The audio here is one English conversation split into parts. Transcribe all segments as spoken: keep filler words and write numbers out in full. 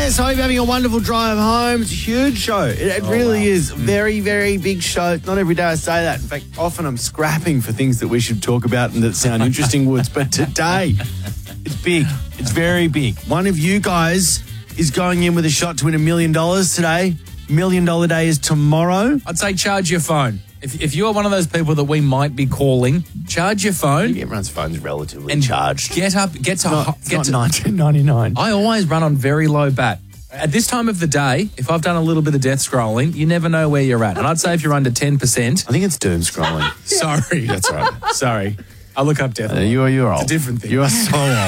Yes, I hope you're having a wonderful drive home. It's a huge show. It, it Oh, really wow. is. Very, very big show. Not every day I say that. In fact, often I'm scrapping for things that we should talk about and that sound interesting, Woods. But today, it's big. It's very big. One of you guys is going in with a shot to win a million dollars today. Million dollar day is tomorrow. I'd say charge your phone. If, if you're one of those people that we might be calling, charge your phone. Everyone's phone's relatively and charged. Get up, get to, Not, ho- it's get not to nineteen ninety-nine. I always run on very low bat. At this time of the day, if I've done a little bit of death scrolling, you never know where you're at. And I'd say if you're under ten percent. I think it's doom scrolling. Sorry. That's right. Sorry. I look up death. Uh, you are, you're old. It's a different thing. You are so old.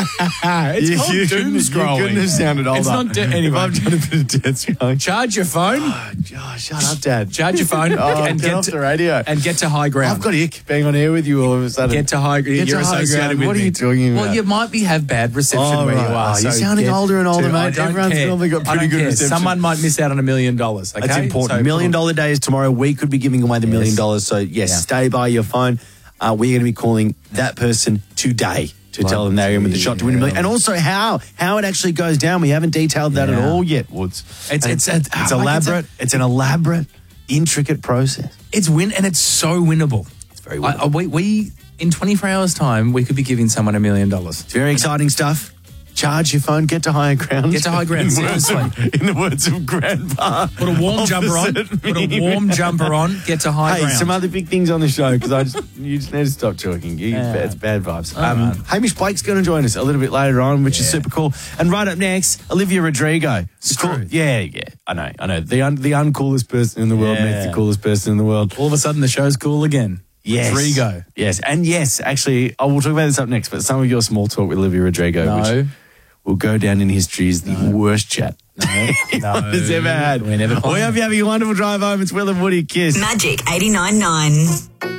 It's you, called you doom couldn't- scrolling. You couldn't have sounded older. It's not de- anyway. If I've done a bit of death scrolling. Charge your phone. Oh, oh, shut up, Dad. Charge your phone Oh, and get get off to, the radio. and get to high ground. I've got ick being on air with you all of a sudden. Get to high ground. Get You're to high associated ground. with What are me. you talking about? Well, you might be have bad reception Oh, where right. you are. Oh, you're so sounding get older and older, to- mate. I don't Everyone's care. normally got I pretty don't good care. reception. Someone might miss out on a million dollars. Okay, That's important. So million put- dollar day is tomorrow. We could be giving away the Yes. million dollars. So, yes, Yeah. stay by your phone. Uh, we're going to be calling that person today to tell them they're in with the shot to win a million. And also how how it actually goes down. We haven't detailed that at Yeah. all yet, Woods. It's- And it's a- it's like elaborate. it's a- It's an elaborate, intricate process. It's win and it's so winnable. It's very I, I, we, we in twenty-four hours time we could be giving someone a million dollars. It's very exciting stuff. Charge your phone, get to higher ground. Get to high ground, In the words seriously. of- in the words of Grandpa. Put a warm jumper on. opposite Put a me. warm jumper on. Get to high Hey, ground. some other big things on the show because I just you just need to stop talking. You, Yeah. It's bad vibes. All Um, right. Hamish Blake's going to join us a little bit later on, which is super cool. And right up next, Olivia Rodrigo. It's Cool- true. Yeah, yeah. I know, I know. The un, the uncoolest person in the world Yeah. meets the coolest person in the world. All of a sudden the show's cool again. Yes. Rodrigo. Yes, and yes, actually, I will talk about this up next. But some of your small talk with Olivia Rodrigo, No. which will go down in history as the worst chat No. No. has ever had. We never We hope you're having a wonderful drive home. It's Will and Woody. Kiss. Magic eighty-nine point nine.